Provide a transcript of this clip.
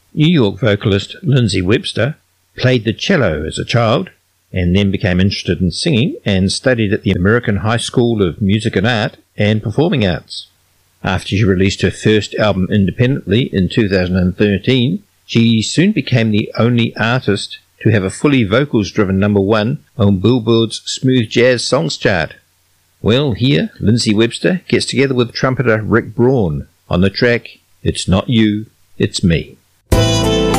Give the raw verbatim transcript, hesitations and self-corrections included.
New York vocalist Lindsay Webster played the cello as a child and then became interested in singing and studied at the American High School of Music and Art and Performing Arts. After she released her first album independently in two thousand thirteen, she soon became the only artist to have a fully vocals-driven number one on Billboard's Smooth Jazz Songs chart. Well, here, Lindsay Webster gets together with trumpeter Rick Braun on the track It's Not You, It's Me.